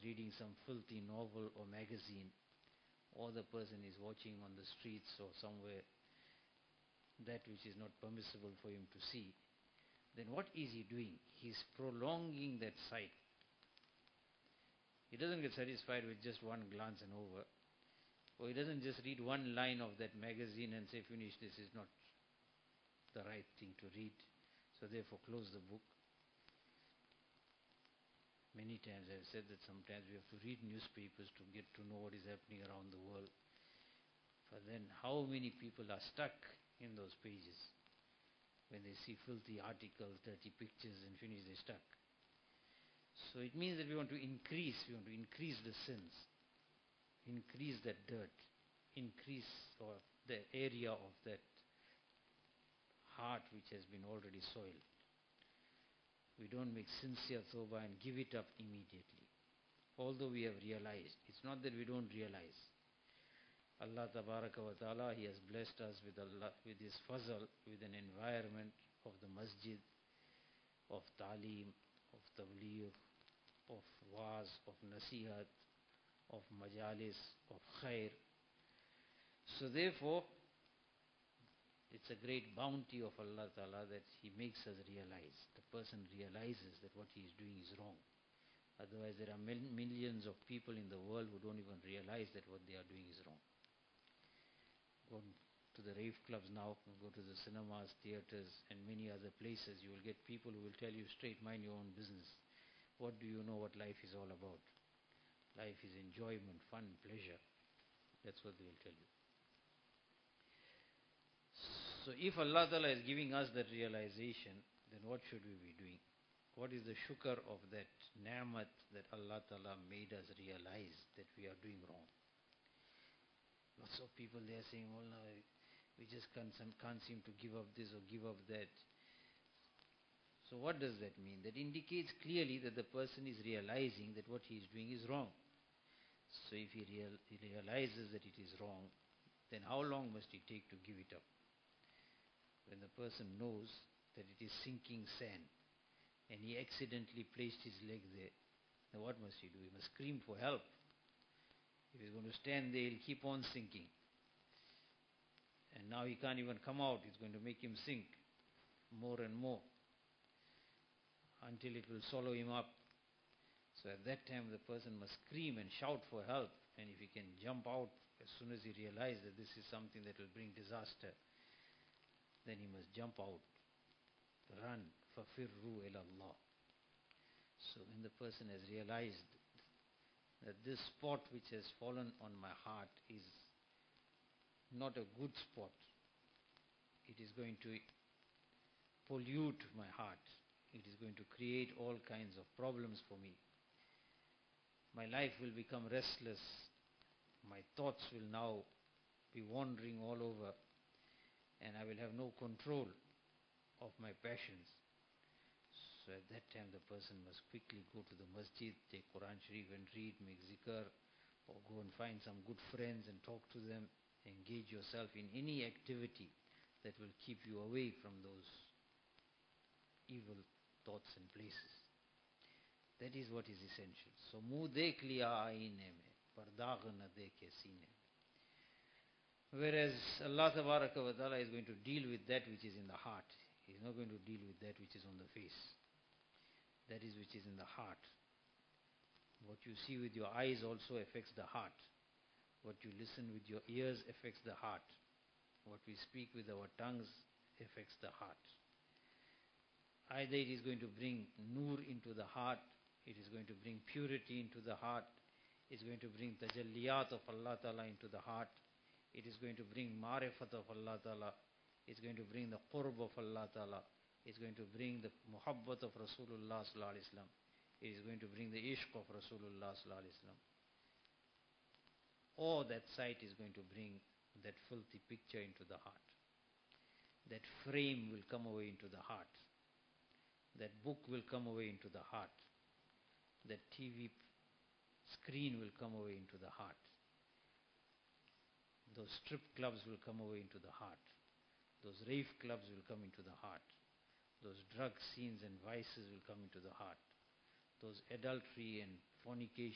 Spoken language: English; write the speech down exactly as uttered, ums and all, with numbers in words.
reading some filthy novel or magazine, or the person is watching on the streets or somewhere that which is not permissible for him to see, then what is he doing? He's prolonging that sight. He doesn't get satisfied with just one glance and over. Or he doesn't just read one line of that magazine and say, finish, this is not the right thing to read, so therefore close the book. Many times I've said that sometimes we have to read newspapers to get to know what is happening around the world. But then how many people are stuck in those pages? When they see filthy articles, dirty pictures and finish, they're stuck. So it means that we want to increase, we want to increase the sins, increase that dirt, increase or the area of that heart which has been already soiled. We don't make sincere tawbah and give it up immediately. Although we have realized, it's not that we don't realize. Allah Tabaraka wa Ta'ala, He has blessed us with Allah, with His fazl, with an environment of the masjid, of ta'aleem, of tabligh, of waz, of nasihat, of majalis, of khair. So therefore, it's a great bounty of Allah Ta'ala that He makes us realize. The person realizes that what he is doing is wrong. Otherwise there are mil millions of people in the world who don't even realize that what they are doing is wrong. Go to the rave clubs now, go to the cinemas, theaters and many other places. You will get people who will tell you straight, mind your own business. What do you know what life is all about? Life is enjoyment, fun, pleasure. That's what they will tell you. So if Allah Ta'ala is giving us that realization, then what should we be doing? What is the shukr of that ni'mat that Allah Ta'ala made us realize that we are doing wrong? Lots of people, they are saying, well, no, we just can't, can't seem to give up this or give up that. So what does that mean? That indicates clearly that the person is realizing that what he is doing is wrong. So if he, real, he realizes that it is wrong, then how long must he take to give it up? When the person knows that it is sinking sand and he accidentally placed his leg there, then what must he do? He must scream for help. If he's going to stand there, he'll keep on sinking. And now he can't even come out. It's going to make him sink more and more until it will swallow him up. So at that time the person must scream and shout for help. And if he can jump out as soon as he realizes that this is something that will bring disaster, then he must jump out, run, فَفِرُّوا إِلَى اللَّهِ. So when the person has realized that this spot which has fallen on my heart is not a good spot, it is going to pollute my heart, it is going to create all kinds of problems for me. My life will become restless, my thoughts will now be wandering all over, and I will have no control of my passions. So at that time the person must quickly go to the masjid, take Quran Sharif and read, make zikr, or go and find some good friends and talk to them. Engage yourself in any activity that will keep you away from those evil thoughts and places. That is what is essential. So muh dekh liya aine mein, pardagh na dekhe seene mein. Whereas Allah Tabaraka wa Ta'ala is going to deal with that which is in the heart. He is not going to deal with that which is on the face. That is which is in the heart. What you see with your eyes also affects the heart. What you listen with your ears affects the heart. What we speak with our tongues affects the heart. Either it is going to bring nur into the heart, it is going to bring purity into the heart, it is going to bring tajalliyat of Allah Ta'ala into the heart, it is going to bring marifat of Allah Ta'ala, it is going to bring the qurb of Allah Ta'ala, it is going to bring the muhabbat of Rasulullah Sallallahu Alaihi Wasallam, it is going to bring the ishq of Rasulullah Sallallahu Alaihi Wasallam. Or that sight is going to bring that filthy picture into the heart. That frame will come away into the heart. That book will come away into the heart. That T V screen will come away into the heart. Those strip clubs will come away into the heart. Those rave clubs will come into the heart. Those drug scenes and vices will come into the heart. Those adultery and fornication